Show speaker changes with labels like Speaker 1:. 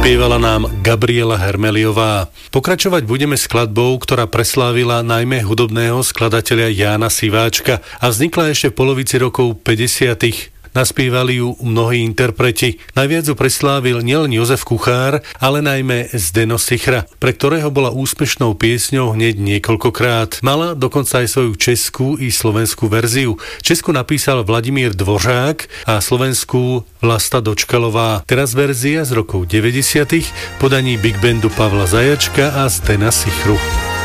Speaker 1: Spievala nám Gabriela Hermeliová. Pokračovať budeme skladbou, ktorá preslávila najmä hudobného skladateľa Jána Siváčka a vznikla ešte v polovici rokov 50. Naspievali ju mnohí interpreti. Najviac ju preslávil nielen Jozef Kuchár, ale najmä Zdeno Sichra, pre ktorého bola úspešnou piesňou hneď niekoľkokrát. Mala dokonca aj svoju českú i slovenskú verziu. Česku napísal Vladimír Dvořák a slovenskú Vlasta Dočkalová. Teraz verzia z rokov 90. podaní Big Bandu Pavla Zajačka a Zdena Sichru.